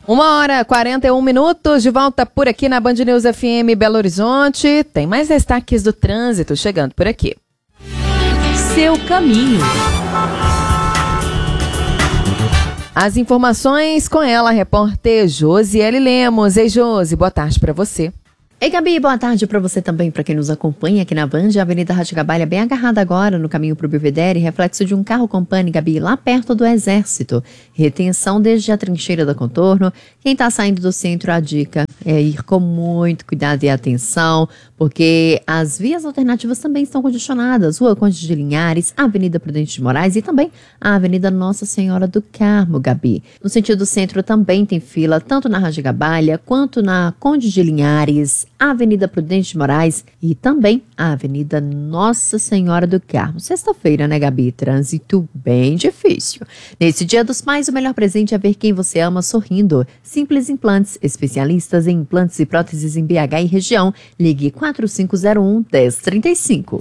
1h41, de volta por aqui na Band News FM Belo Horizonte. Tem mais destaques do trânsito chegando por aqui. Seu caminho. As informações com ela, a repórter Josiele Lemos. Ei, Josi, boa tarde para você. Ei, Gabi, boa tarde para você também, para quem nos acompanha aqui na Band. A Avenida Ratigabalha bem agarrada agora no caminho para o Belvedere, reflexo de um carro Company, Gabi, lá perto do Exército. Retenção desde a trincheira da Contorno. Quem está saindo do centro, a dica é ir com muito cuidado e atenção, porque as vias alternativas também estão congestionadas. Rua Conde de Linhares, Avenida Prudente de Moraes e também a Avenida Nossa Senhora do Carmo, Gabi. No sentido centro também tem fila, tanto na Ratigabalha quanto na Conde de Linhares, a Avenida Prudente de Moraes e também a Avenida Nossa Senhora do Carmo. Sexta-feira, né, Gabi? Trânsito bem difícil. Nesse Dia dos Pais, o melhor presente é ver quem você ama sorrindo. Simples Implantes, especialistas em implantes e próteses em BH e região. Ligue 4501-1035.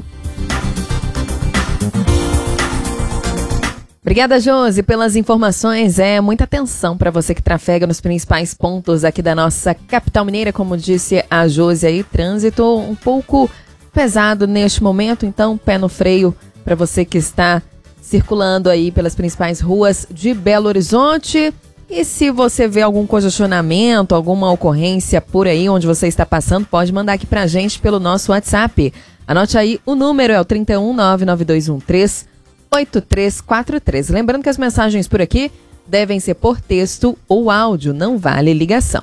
Obrigada, Josi, pelas informações. Muita atenção para você que trafega nos principais pontos aqui da nossa capital mineira. Como disse a Josi aí, trânsito um pouco pesado neste momento, então pé no freio para você que está circulando aí pelas principais ruas de Belo Horizonte. E se você vê algum congestionamento, alguma ocorrência por aí onde você está passando, pode mandar aqui pra gente pelo nosso WhatsApp. Anote aí, o número é o 31992138343. Lembrando que as mensagens por aqui devem ser por texto ou áudio, não vale ligação.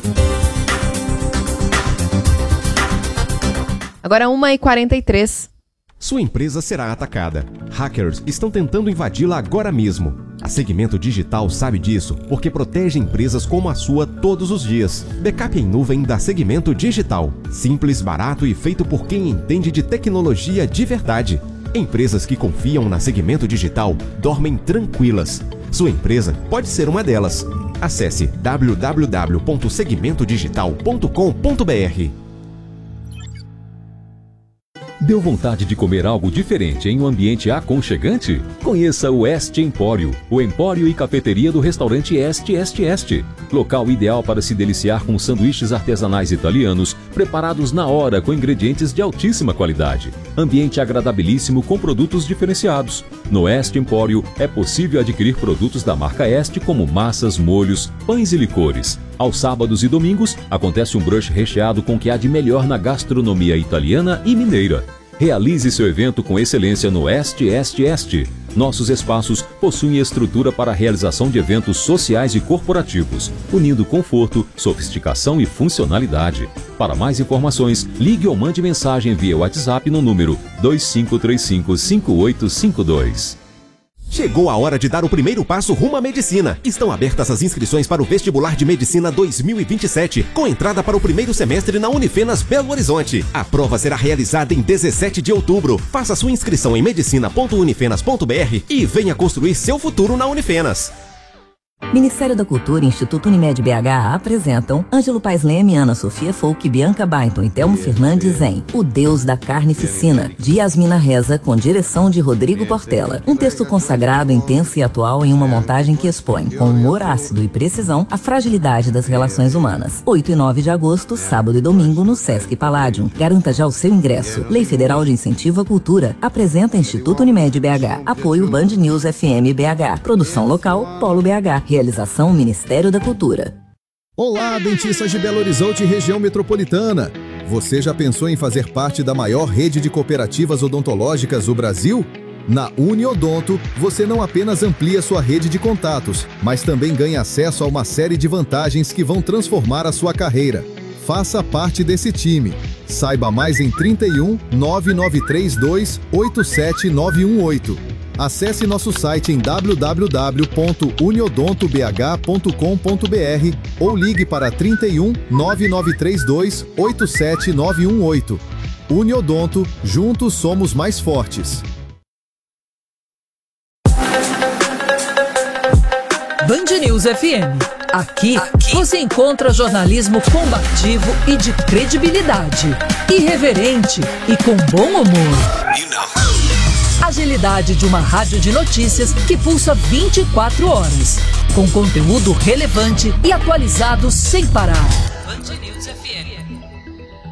Agora 1h43. Sua empresa será atacada. Hackers estão tentando invadi-la agora mesmo. A Segmento Digital sabe disso porque protege empresas como a sua todos os dias. Backup em nuvem da Segmento Digital. Simples, barato e feito por quem entende de tecnologia de verdade. Empresas que confiam na Segmento Digital dormem tranquilas. Sua empresa pode ser uma delas. Acesse www.segmentodigital.com.br. Deu vontade de comer algo diferente em um ambiente aconchegante? Conheça o Este Empório, o empório e cafeteria do restaurante Este. Local ideal para se deliciar com sanduíches artesanais italianos, preparados na hora com ingredientes de altíssima qualidade. Ambiente agradabilíssimo com produtos diferenciados. No Este Empório é possível adquirir produtos da marca Este como massas, molhos, pães e licores. Aos sábados e domingos, acontece um brunch recheado com o que há de melhor na gastronomia italiana e mineira. Realize seu evento com excelência no Este. Nossos espaços possuem estrutura para a realização de eventos sociais e corporativos, unindo conforto, sofisticação e funcionalidade. Para mais informações, ligue ou mande mensagem via WhatsApp no número 2535-5852. Chegou a hora de dar o primeiro passo rumo à medicina. Estão abertas as inscrições para o Vestibular de Medicina 2027, com entrada para o primeiro semestre na Unifenas Belo Horizonte. A prova será realizada em 17 de outubro. Faça sua inscrição em medicina.unifenas.br e venha construir seu futuro na Unifenas. Ministério da Cultura e Instituto Unimed BH apresentam Ângelo Paes Leme, Ana Sofia Folk, Bianca Bainton e Telmo Fernandes em O Deus da Carnificina, de Yasmina Reza, com direção de Rodrigo Portela. Um texto consagrado, intenso e atual em uma montagem que expõe, com humor ácido e precisão, a fragilidade das relações humanas. 8 e 9 de agosto, sábado e domingo, no Sesc Palladium. Garanta já o seu ingresso. Lei Federal de Incentivo à Cultura. Apresenta Instituto Unimed BH. Apoio Band News FM BH. Produção local, Polo BH. Realização Ministério da Cultura. Olá, dentistas de Belo Horizonte e região metropolitana. Você já pensou em fazer parte da maior rede de cooperativas odontológicas do Brasil? Na Uniodonto, você não apenas amplia sua rede de contatos, mas também ganha acesso a uma série de vantagens que vão transformar a sua carreira. Faça parte desse time. Saiba mais em 31 9932 87918. Acesse nosso site em www.uniodontobh.com.br ou ligue para 31 9932 87918. Uniodonto, juntos somos mais fortes. Band News FM. Aqui você encontra jornalismo combativo e de credibilidade, irreverente e com bom humor. Agilidade de uma rádio de notícias que pulsa 24 horas. Com conteúdo relevante e atualizado sem parar. Band News FM.